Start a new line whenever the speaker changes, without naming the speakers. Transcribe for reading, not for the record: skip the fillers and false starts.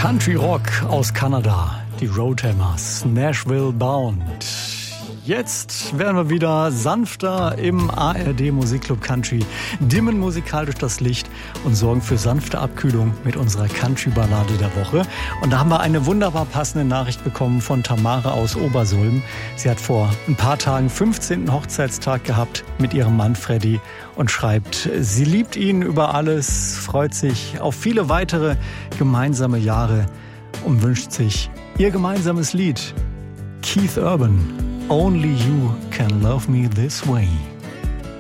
Country Rock aus Kanada, die Roadhammers, Nashville Bound. Jetzt werden wir wieder sanfter im ARD Musikclub Country, dimmen musikalisch das Licht und sorgen für sanfte Abkühlung mit unserer Country-Ballade der Woche. Und da haben wir eine wunderbar passende Nachricht bekommen von Tamara aus Obersulm. Sie hat vor ein paar Tagen 15. Hochzeitstag gehabt mit ihrem Mann Freddy und schreibt, sie liebt ihn über alles, freut sich auf viele weitere gemeinsame Jahre und wünscht sich ihr gemeinsames Lied. Keith Urban, Only You Can Love Me This Way.